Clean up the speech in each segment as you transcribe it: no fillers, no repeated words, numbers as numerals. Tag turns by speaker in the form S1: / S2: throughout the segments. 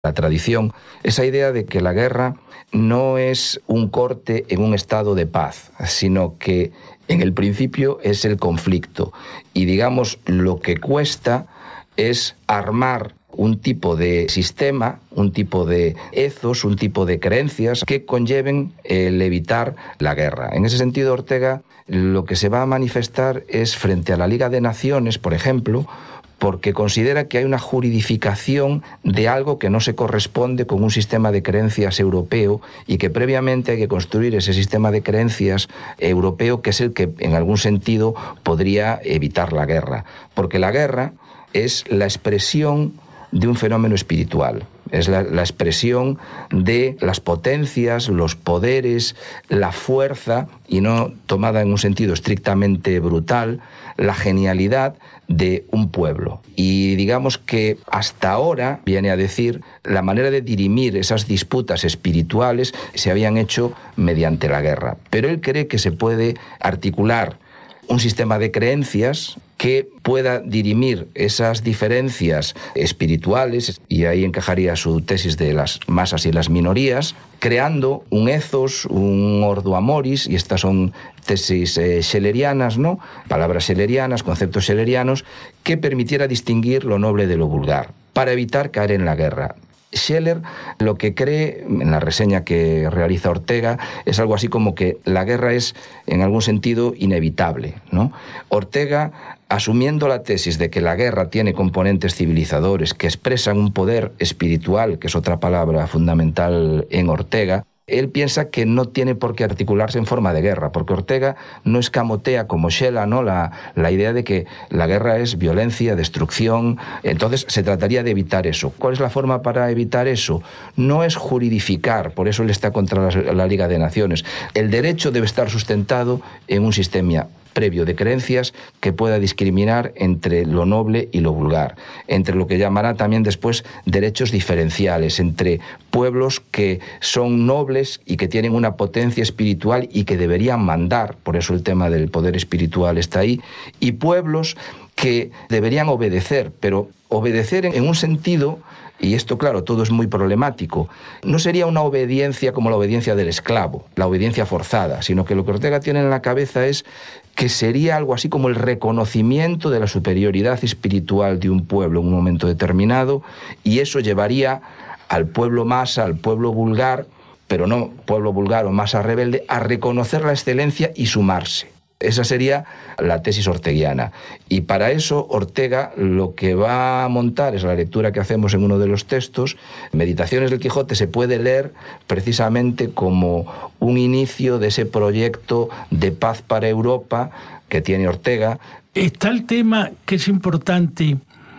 S1: la tradición, esa idea de que la guerra no es un corte en un estado de paz, sino que en el principio es el conflicto. Y digamos, lo que cuesta es armar un tipo de sistema, un tipo de ethos, un tipo de creencias que conlleven el evitar la guerra. En ese sentido, Ortega lo que se va a manifestar es frente a la Liga de Naciones, por ejemplo, porque considera que hay una juridificación de algo que no se corresponde con un sistema de creencias europeo y que previamente hay que construir ese sistema de creencias europeo que es el que en algún sentido podría evitar la guerra. Porque la guerra es la expresión de un fenómeno espiritual. Es la expresión de las potencias, los poderes, la fuerza, y no tomada en un sentido estrictamente brutal, la genialidad de un pueblo. Y digamos que hasta ahora, viene a decir, la manera de dirimir esas disputas espirituales se habían hecho mediante la guerra. Pero él cree que se puede articular un sistema de creencias que pueda dirimir esas diferencias espirituales, y ahí encajaría su tesis de las masas y las minorías, creando un ethos, un ordo amoris, y estas son tesis schlerianas, ¿no? Palabras schlerianas, conceptos schlerianos, que permitiera distinguir lo noble de lo vulgar, para evitar caer en la guerra. Scheler lo que cree, en la reseña que realiza Ortega, es algo así como que la guerra es, en algún sentido, inevitable, ¿no? Ortega, asumiendo la tesis de que la guerra tiene componentes civilizadores que expresan un poder espiritual, que es otra palabra fundamental en Ortega, él piensa que no tiene por qué articularse en forma de guerra, porque Ortega no escamotea como Scheler, ¿no? La idea de que la guerra es violencia, destrucción. Entonces se trataría de evitar eso. ¿Cuál es la forma para evitar eso? No es juridificar, por eso él está contra la Liga de Naciones. El derecho debe estar sustentado en un sistema previo de creencias que pueda discriminar entre lo noble y lo vulgar, entre lo que llamará también después derechos diferenciales, entre pueblos que son nobles y que tienen una potencia espiritual y que deberían mandar, por eso el tema del poder espiritual está ahí, y pueblos que deberían obedecer, pero obedecer en un sentido, y esto claro, todo es muy problemático, no sería una obediencia como la obediencia del esclavo, la obediencia forzada, sino que lo que Ortega tiene en la cabeza es que sería algo así como el reconocimiento de la superioridad espiritual de un pueblo en un momento determinado, y eso llevaría al pueblo masa, al pueblo vulgar, pero no pueblo vulgar o masa rebelde, a reconocer la excelencia y sumarse. Esa sería la tesis orteguiana. Y para eso Ortega lo que va a montar es la lectura que hacemos en uno de los textos. Meditaciones del Quijote se puede leer precisamente como un inicio de ese proyecto de paz para Europa que tiene Ortega.
S2: Está el tema que es importante,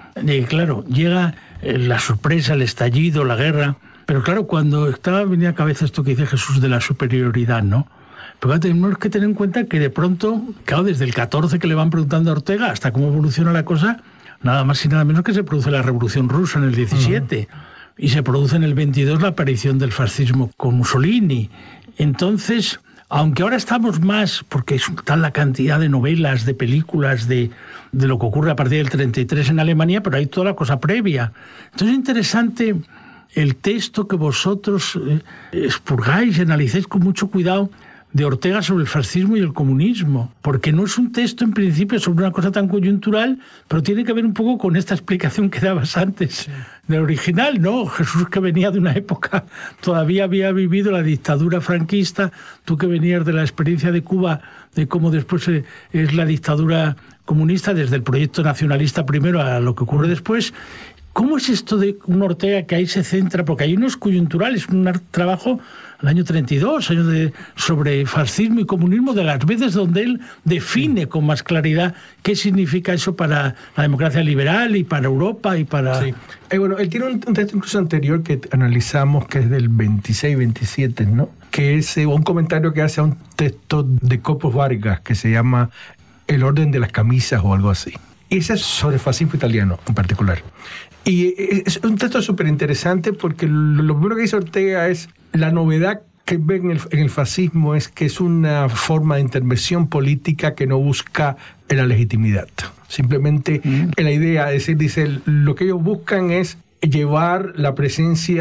S2: claro, llega la sorpresa, el estallido, la guerra, pero claro, cuando venía a cabeza esto que dice Jesús de la superioridad, ¿no? Pero tenemos que tener en cuenta que de pronto, claro, desde el 14 que le van preguntando a Ortega hasta cómo evoluciona la cosa, nada más y nada menos que se produce la Revolución Rusa en el 17 y se produce en el 22 la aparición del fascismo con Mussolini. Entonces, aunque ahora estamos más, porque es tal la cantidad de novelas, de películas, de lo que ocurre a partir del 33 en Alemania, pero hay toda la cosa previa. Entonces es interesante el texto que vosotros expurgáis y analicéis con mucho cuidado de Ortega sobre el fascismo y el comunismo, porque no es un texto en principio sobre una cosa tan coyuntural, pero tiene que ver un poco con esta explicación que dabas antes del original, ¿no? Jesús, que venía de una época, todavía había vivido la dictadura franquista, tú que venías de la experiencia de Cuba, de cómo después es la dictadura comunista, desde el proyecto nacionalista primero a lo que ocurre después. ¿Cómo es esto de un Ortega que ahí se centra? Porque hay unos coyunturales, un trabajo al año 32, sobre fascismo y comunismo, de las veces donde él define con más claridad qué significa eso para la democracia liberal y para Europa y para...
S3: Sí. Bueno, él tiene un texto incluso anterior que analizamos, que es del 26-27, ¿no? Que es un comentario que hace a un texto de Copos Vargas que se llama El orden de las camisas o algo así. Y ese es sobre el fascismo italiano en particular. Y es un texto súper interesante porque lo primero que dice Ortega es la novedad que ve en el fascismo es que es una forma de intervención política que no busca la legitimidad. Simplemente la idea, es decir, dice, lo que ellos buscan es llevar la presencia